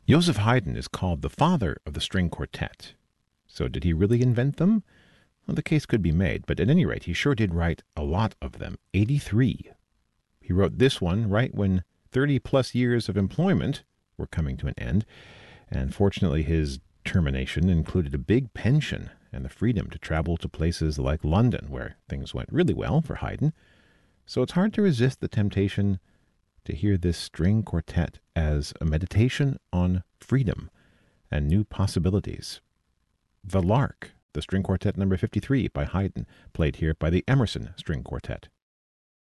Joseph Haydn is called the father of the string quartet. So did he really invent them? Well, the case could be made, but at any rate, he sure did write a lot of them, 83. He wrote this one right when 30-plus years of employment were coming to an end, and fortunately his termination included a big pension and the freedom to travel to places like London, where things went really well for Haydn. So it's hard to resist the temptation to hear this string quartet as a meditation on freedom and new possibilities. The Lark, the string quartet number 53 by Haydn, played here by the Emerson String Quartet.